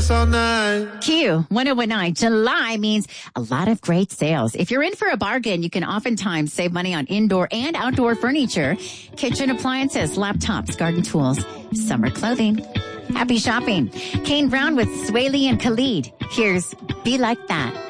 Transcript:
dance all night. Q 1019. July means a lot of great sales. If you're in for a bargain, you can oftentimes save money on indoor and outdoor furniture, kitchen appliances, laptops, garden tools, summer clothing. Happy shopping. Kane Brown with Swaley and Khalid. Here's Be Like That.